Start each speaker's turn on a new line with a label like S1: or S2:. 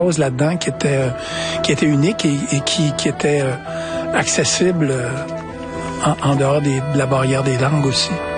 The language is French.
S1: chose là-dedans qui était unique et qui était accessible en dehors de la barrière des langues aussi.